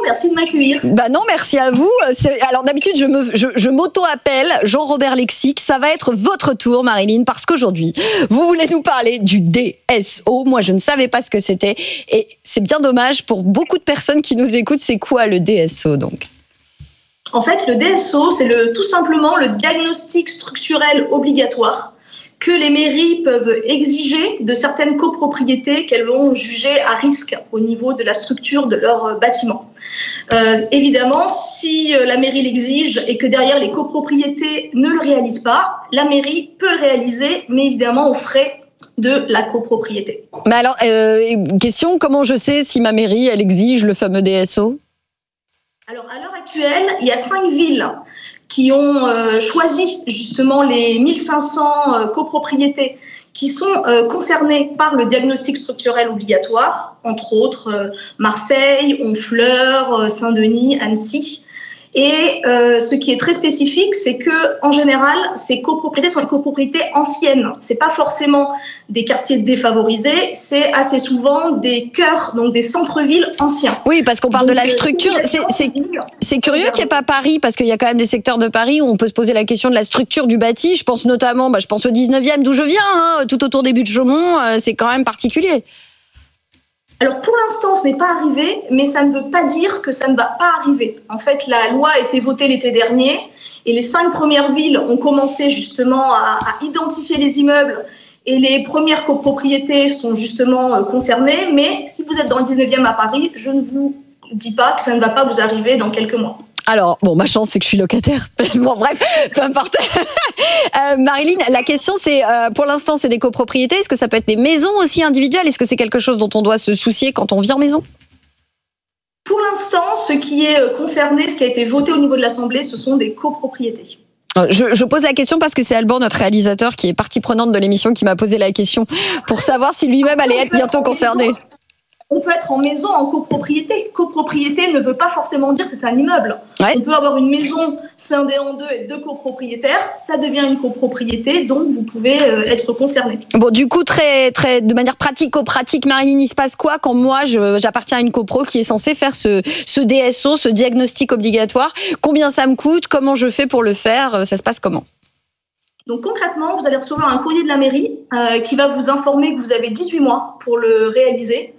merci de m'accueillir. Non, merci à vous. Alors d'habitude, je m'auto-appelle Jean-Robert Lexique. Ça va être votre tour, Marilyn, parce qu'aujourd'hui, vous voulez nous parler du DSO. Moi, je ne savais pas ce que c'était. Et c'est bien dommage pour beaucoup de personnes qui nous écoutent. C'est quoi le DSO, donc ? En fait, le DSO, c'est tout simplement le diagnostic structurel obligatoire que les mairies peuvent exiger de certaines copropriétés qu'elles vont juger à risque au niveau de la structure de leur bâtiment. Évidemment, si la mairie l'exige et que derrière les copropriétés ne le réalisent pas, la mairie peut le réaliser, mais évidemment aux frais de la copropriété. Mais alors, question, comment je sais si ma mairie, elle exige le fameux DSO ? Alors, à l'heure actuelle, il y a 5 villes qui ont choisi justement les 1500 copropriétés qui sont concernées par le diagnostic structurel obligatoire, entre autres Marseille, Honfleur, Saint-Denis, Annecy. Et ce qui est très spécifique, c'est que en général, ces copropriétés sont des copropriétés anciennes. C'est pas forcément des quartiers défavorisés, c'est assez souvent des cœurs, donc des centres-villes anciens. Oui, parce qu'on parle de la structure. C'est curieux qu'il n'y ait pas Paris, parce qu'il y a quand même des secteurs de Paris où on peut se poser la question de la structure du bâti. Je pense notamment, au 19e d'où je viens, tout autour des Buttes-Chaumont, c'est quand même particulier. Alors pour l'instant, ce n'est pas arrivé, mais ça ne veut pas dire que ça ne va pas arriver. En fait, la loi a été votée l'été dernier et les 5 premières villes ont commencé justement à identifier les immeubles et les premières copropriétés sont justement concernées. Mais si vous êtes dans le 19e à Paris, je ne vous dis pas que ça ne va pas vous arriver dans quelques mois. Alors, ma chance, c'est que je suis locataire. Bon, bref, peu importe. Marilyn, la question, c'est, pour l'instant, c'est des copropriétés. Est-ce que ça peut être des maisons aussi individuelles ? Est-ce que c'est quelque chose dont on doit se soucier quand on vit en maison ? Pour l'instant, ce qui est concerné, ce qui a été voté au niveau de l'Assemblée, ce sont des copropriétés. Je pose la question parce que c'est Alban, notre réalisateur, qui est partie prenante de l'émission, qui m'a posé la question pour savoir si lui-même allait être bientôt concerné. On peut être en maison, en copropriété. Copropriété ne veut pas forcément dire que c'est un immeuble. Ouais. On peut avoir une maison scindée en deux et 2 copropriétaires. Ça devient une copropriété, donc vous pouvez être concerné. Bon, du coup, de manière pratico-pratique, Marilyn, il se passe quoi quand moi, j'appartiens à une copro qui est censée faire ce DSO, ce diagnostic obligatoire ? Combien ça me coûte ? Comment je fais pour le faire ? Ça se passe comment ? Donc concrètement, vous allez recevoir un courrier de la mairie qui va vous informer que vous avez 18 mois pour le réaliser.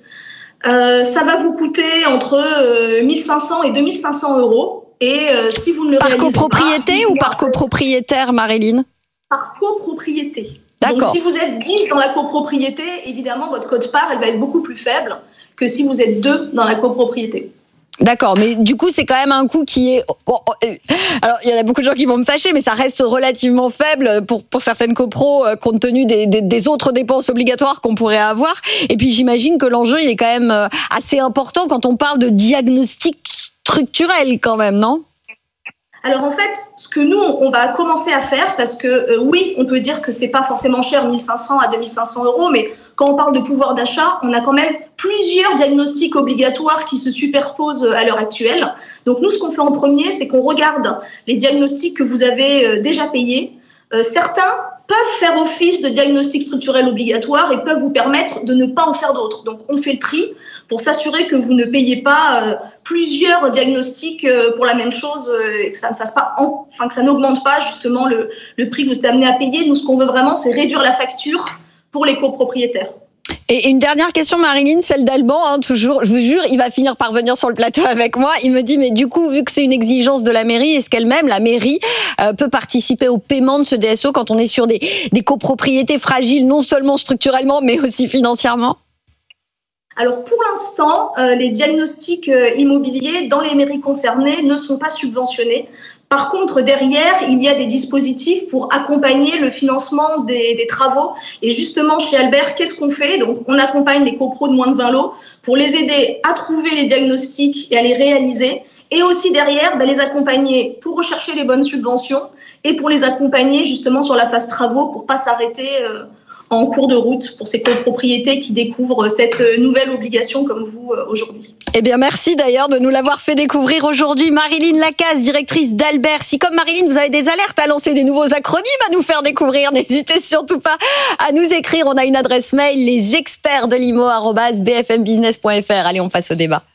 Ça va vous coûter entre 1500 et 2500 euros. Et si vous ne le par réalisez copropriété ou par copropriétaire, Marilyn ? Par copropriété. D'accord. Donc si vous êtes 10 dans la copropriété, évidemment, votre quote-part, elle va être beaucoup plus faible que si vous êtes 2 dans la copropriété. D'accord, mais du coup, c'est quand même un coût qui est... Alors, il y en a beaucoup de gens qui vont me fâcher, mais ça reste relativement faible pour certaines copros, compte tenu des autres dépenses obligatoires qu'on pourrait avoir. Et puis, j'imagine que l'enjeu, il est quand même assez important quand on parle de diagnostic structurel quand même, non ? Alors en fait, ce que nous, on va commencer à faire, parce que oui, on peut dire que c'est pas forcément cher, 1500 à 2500 euros, mais quand on parle de pouvoir d'achat, on a quand même plusieurs diagnostics obligatoires qui se superposent à l'heure actuelle. Donc nous, ce qu'on fait en premier, c'est qu'on regarde les diagnostics que vous avez déjà payés. Certains peuvent faire office de diagnostic structurel obligatoire et peuvent vous permettre de ne pas en faire d'autres. Donc on fait le tri pour s'assurer que vous ne payez pas plusieurs diagnostics pour la même chose et que ça ne fasse pas, que ça n'augmente pas justement le prix que vous êtes amené à payer. Nous, ce qu'on veut vraiment, c'est réduire la facture pour les copropriétaires. Et une dernière question, Marilyn, celle d'Alban, toujours, je vous jure, il va finir par venir sur le plateau avec moi. Il me dit, mais du coup, vu que c'est une exigence de la mairie, est-ce qu'elle-même, la mairie, peut participer au paiement de ce DSO quand on est sur des copropriétés fragiles, non seulement structurellement, mais aussi financièrement ? Alors pour l'instant, les diagnostics immobiliers dans les mairies concernées ne sont pas subventionnés. Par contre, derrière, il y a des dispositifs pour accompagner le financement des travaux. Et justement, chez Albert, qu'est-ce qu'on fait ? Donc, on accompagne les copros de moins de 20 lots pour les aider à trouver les diagnostics et à les réaliser. Et aussi derrière, les accompagner pour rechercher les bonnes subventions et pour les accompagner justement sur la phase travaux pour pas s'arrêter en cours de route pour ces copropriétés qui découvrent cette nouvelle obligation comme vous aujourd'hui. Eh bien, merci d'ailleurs de nous l'avoir fait découvrir aujourd'hui. Marilyn Lacaze, directrice d'Albert. Si comme Marilyn, vous avez des alertes à lancer, des nouveaux acronymes à nous faire découvrir, n'hésitez surtout pas à nous écrire. On a une adresse mail, lesexpertsdelimo@bfmbusiness.fr. Allez, on passe au débat.